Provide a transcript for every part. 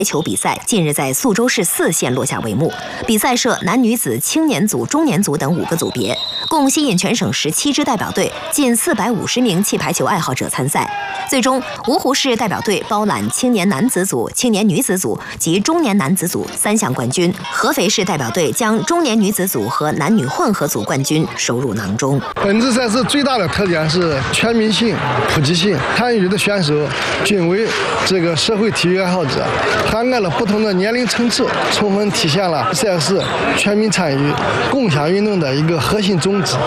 球比赛近日在宿州市4县落下帷幕。比赛设男女子、青年组、中年组等5个组别，共吸引全省17支代表队，近450名气排球爱好者参赛。最终，芜湖市代表队包揽青年男子组、青年女子组及中年男子组3项冠军。合肥市代表队将中年女子组和男女混合组冠军收入囊中。 本次赛事最大的特点是全民性、普及性，参与的选手均为社会体育爱好者。涵盖了不同的年龄层次，充分体现了赛事全民参与、共享运动的一个核心宗旨。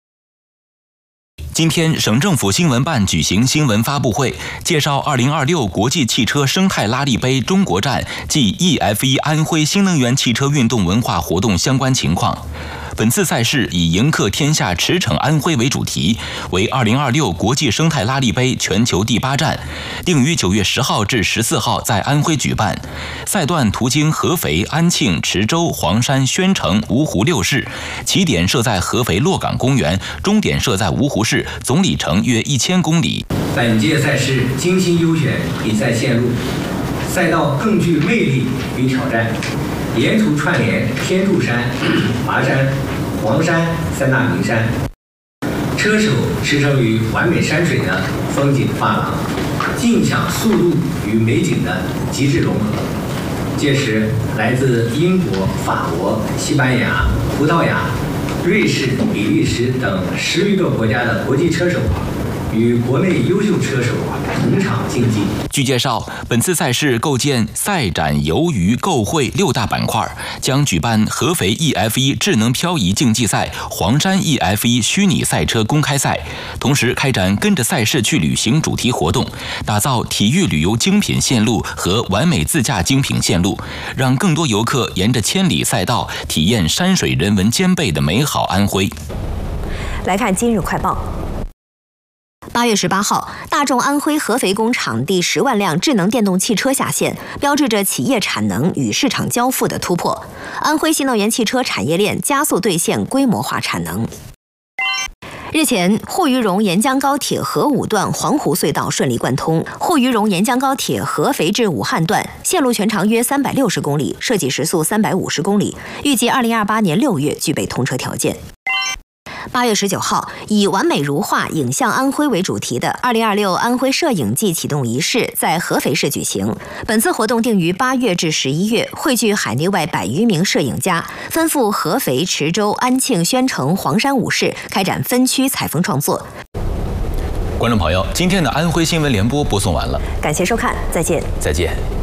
今天，省政府新闻办举行新闻发布会，介绍2026国际汽车生态拉力杯中国站暨 EF1 安徽新能源汽车运动文化活动相关情况。本次赛事以迎客天下驰骋安徽为主题，为2026国际生态拉力杯全球第8站，定于9月10号至14号在安徽举办。赛段途经合肥、安庆、池州、黄山、宣城、芜湖6市，起点设在合肥洛岗公园，终点设在芜湖市，总里程约1000公里。 本届赛事精心优选比赛线路，赛道更具魅力与挑战。沿途串联天柱山、华山、黄山3大名山，车手驰骋于完美山水的风景画廊，尽享速度与美景的极致融合。届时，来自英国、法国、西班牙、葡萄牙、瑞士、比利时等10余个国家的国际车手与国内优秀车手同场竞技。 据介绍，本次赛事构建赛展、游娱、购会6大板块，将举办合肥 EF1 智能漂移竞技赛、黄山 EF1 虚拟赛车公开赛，同时开展跟着赛事去旅行主题活动，打造体育旅游精品线路和完美自驾精品线路，让更多游客沿着千里赛道体验山水人文兼备的美好安徽。 来看今日快报。8月18号，大众安徽合肥工厂第10万辆智能电动汽车下线，标志着企业产能与市场交付的突破。安徽新能源汽车产业链加速兑现规模化产能。日前，沪渝蓉沿江高铁合武段黄湖隧道顺利贯通，沪渝蓉沿江高铁合肥至武汉段线路全长约360公里，设计时速350公里，预计2028年6月具备通车条件。8月19号，以“完美如画，影像安徽”为主题的2026安徽摄影季启动仪式在合肥市举行。本次活动定于8月至11月，汇聚海内外100余名摄影家，奔赴合肥、池州、安庆、宣城、黄山5市，开展分区采风创作。 观众朋友，今天的安徽新闻联播播送完了， 感谢收看，再见。 再见。